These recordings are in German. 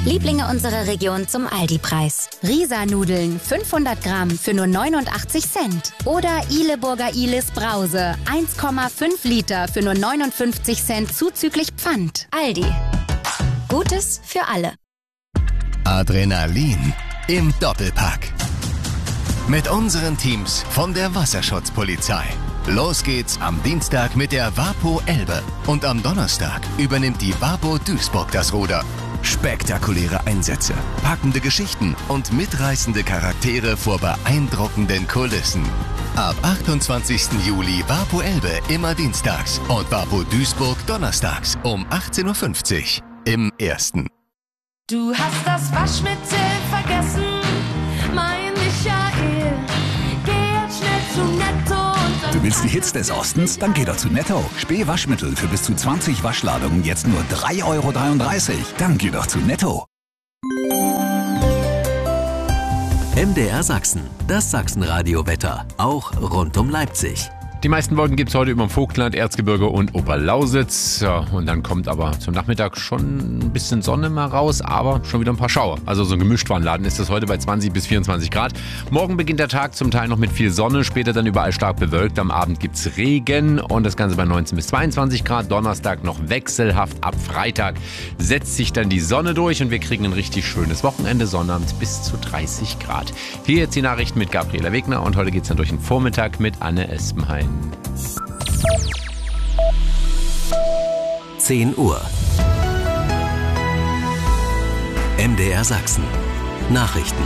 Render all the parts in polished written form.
Lieblinge unserer Region zum Aldi-Preis. Risa-Nudeln 500 Gramm für nur 89 Cent. Oder Ihleburger Ihlis Brause 1,5 Liter für nur 59 Cent zuzüglich Pfand. Aldi. Gutes für alle. Adrenalin im Doppelpack. Mit unseren Teams von der Wasserschutzpolizei. Los geht's am Dienstag mit der WaPo Elbe. Und am Donnerstag übernimmt die WaPo Duisburg das Ruder. Spektakuläre Einsätze, packende Geschichten und mitreißende Charaktere vor beeindruckenden Kulissen. Ab 28. Juli WaPo Elbe immer dienstags und WaPo Duisburg donnerstags um 18.50 Uhr im Ersten. Du hast das Waschmittel vergessen, mein Michael. Geh jetzt schnell zu Netto. Du willst die Hits des Ostens? Dann geh doch zu Netto. Spee Waschmittel für bis zu 20 Waschladungen jetzt nur 3,33 €. Dann geh doch zu Netto. MDR Sachsen, das Sachsenradio-Wetter, auch rund um Leipzig. Die meisten Wolken gibt es heute über dem Vogtland, Erzgebirge und Oberlausitz. Ja, und dann kommt aber zum Nachmittag schon ein bisschen Sonne mal raus, aber schon wieder ein paar Schauer. Also so ein Gemischtwarnladen ist das heute bei 20 bis 24 Grad. Morgen beginnt der Tag zum Teil noch mit viel Sonne, später dann überall stark bewölkt. Am Abend gibt es Regen und das Ganze bei 19 bis 22 Grad. Donnerstag noch wechselhaft. Ab Freitag setzt sich dann die Sonne durch und wir kriegen ein richtig schönes Wochenende. Sonnabend bis zu 30 Grad. Hier jetzt die Nachrichten mit Gabriela Wegner und heute geht es dann durch den Vormittag mit Anne Espenhain. 10 Uhr. MDR Sachsen. Nachrichten.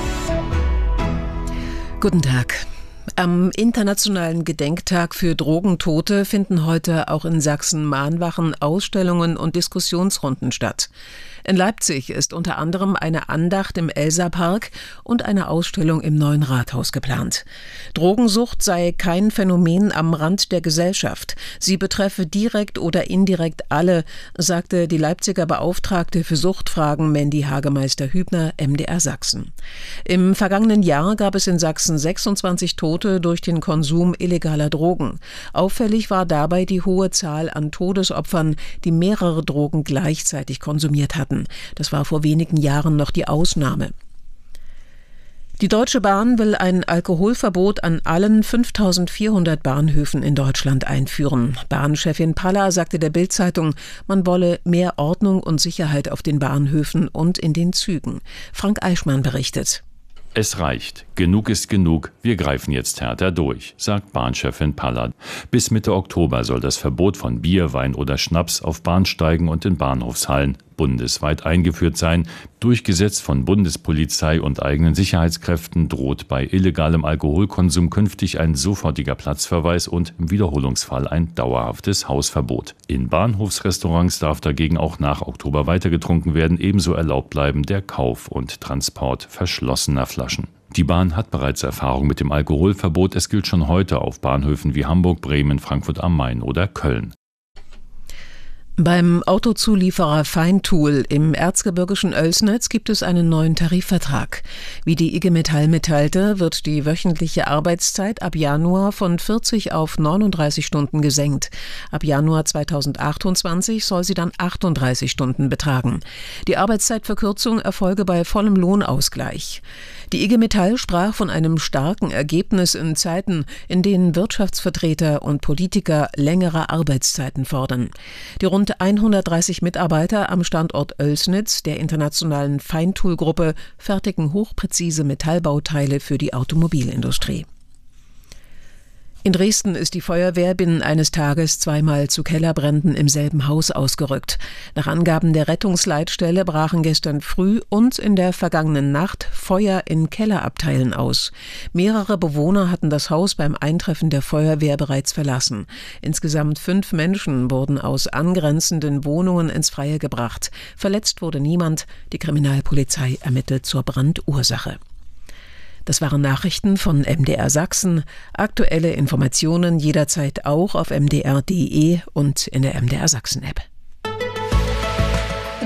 Guten Tag. Am Internationalen Gedenktag für Drogentote finden heute auch in Sachsen Mahnwachen, Ausstellungen und Diskussionsrunden statt. In Leipzig ist unter anderem eine Andacht im Elsa-Park und eine Ausstellung im Neuen Rathaus geplant. Drogensucht sei kein Phänomen am Rand der Gesellschaft. Sie betreffe direkt oder indirekt alle, sagte die Leipziger Beauftragte für Suchtfragen Mandy Hagemeister-Hübner, MDR Sachsen. Im vergangenen Jahr gab es in Sachsen 26 Tote durch den Konsum illegaler Drogen. Auffällig war dabei die hohe Zahl an Todesopfern, die mehrere Drogen gleichzeitig konsumiert hatten. Das war vor wenigen Jahren noch die Ausnahme. Die Deutsche Bahn will ein Alkoholverbot an allen 5.400 Bahnhöfen in Deutschland einführen. Bahnchefin Palla sagte der Bild-Zeitung, man wolle mehr Ordnung und Sicherheit auf den Bahnhöfen und in den Zügen. Frank Eichmann berichtet. Es reicht. Genug ist genug. Wir greifen jetzt härter durch, sagt Bahnchefin Palla. Bis Mitte Oktober soll das Verbot von Bier, Wein oder Schnaps auf Bahnsteigen und in Bahnhofshallen bundesweit eingeführt sein. Durchgesetzt von Bundespolizei und eigenen Sicherheitskräften droht bei illegalem Alkoholkonsum künftig ein sofortiger Platzverweis und im Wiederholungsfall ein dauerhaftes Hausverbot. In Bahnhofsrestaurants darf dagegen auch nach Oktober weitergetrunken werden. Ebenso erlaubt bleiben der Kauf und Transport verschlossener Flaschen. Die Bahn hat bereits Erfahrung mit dem Alkoholverbot. Es gilt schon heute auf Bahnhöfen wie Hamburg, Bremen, Frankfurt am Main oder Köln. Beim Autozulieferer Feintool im erzgebirgischen Oelsnitz gibt es einen neuen Tarifvertrag. Wie die IG Metall mitteilte, wird die wöchentliche Arbeitszeit ab Januar von 40 auf 39 Stunden gesenkt. Ab Januar 2028 soll sie dann 38 Stunden betragen. Die Arbeitszeitverkürzung erfolge bei vollem Lohnausgleich. Die IG Metall sprach von einem starken Ergebnis in Zeiten, in denen Wirtschaftsvertreter und Politiker längere Arbeitszeiten fordern. Die rund 130 Mitarbeiter am Standort Oelsnitz der internationalen Feintool-Gruppe fertigen hochpräzise Metallbauteile für die Automobilindustrie. In Dresden ist die Feuerwehr binnen eines Tages zweimal zu Kellerbränden im selben Haus ausgerückt. Nach Angaben der Rettungsleitstelle brachen gestern früh und in der vergangenen Nacht Feuer in Kellerabteilen aus. Mehrere Bewohner hatten das Haus beim Eintreffen der Feuerwehr bereits verlassen. Insgesamt 5 Menschen wurden aus angrenzenden Wohnungen ins Freie gebracht. Verletzt wurde niemand. Die Kriminalpolizei ermittelt zur Brandursache. Das waren Nachrichten von MDR Sachsen. Aktuelle Informationen jederzeit auch auf mdr.de und in der MDR Sachsen App.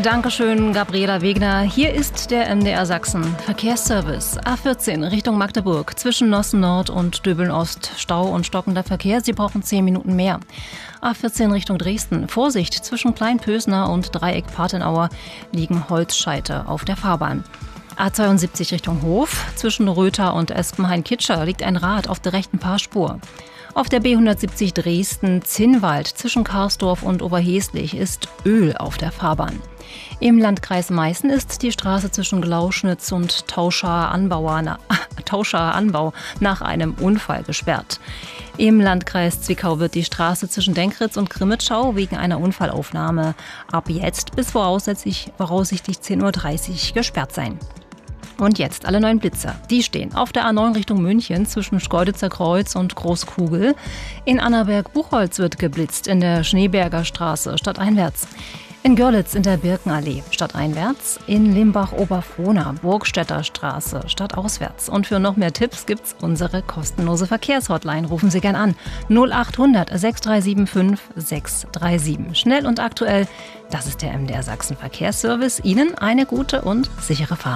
Dankeschön, Gabriela Wegner. Hier ist der MDR Sachsen Verkehrsservice. A14 Richtung Magdeburg. Zwischen Nossen Nord und Döbeln Ost. Stau und stockender Verkehr. Sie brauchen 10 Minuten mehr. A14 Richtung Dresden. Vorsicht, zwischen Kleinpösner und Dreieck Patenauer liegen Holzscheite auf der Fahrbahn. A72 Richtung Hof. Zwischen Rötha und Espenhain-Kitscher liegt ein Rad auf der rechten Fahrspur. Auf der B170 Dresden-Zinnwald zwischen Karsdorf und Oberheslich ist Öl auf der Fahrbahn. Im Landkreis Meißen ist die Straße zwischen Glauschnitz und Tauschaer Anbau nach einem Unfall gesperrt. Im Landkreis Zwickau wird die Straße zwischen Denkritz und Grimmitschau wegen einer Unfallaufnahme ab jetzt bis voraussichtlich 10:30 Uhr gesperrt sein. Und jetzt alle 9 Blitzer. Die stehen auf der A9 Richtung München zwischen Schkeuditzer Kreuz und Großkugel. In Annaberg-Buchholz wird geblitzt in der Schneeberger Straße stadteinwärts. In Görlitz in der Birkenallee stadteinwärts. In Limbach-Oberfrohna Burgstädter Straße stadtauswärts. Und für noch mehr Tipps gibt's unsere kostenlose Verkehrshotline. Rufen Sie gern an. 0800 6375 637. Schnell und aktuell. Das ist der MDR Sachsen Verkehrsservice. Ihnen eine gute und sichere Fahrt.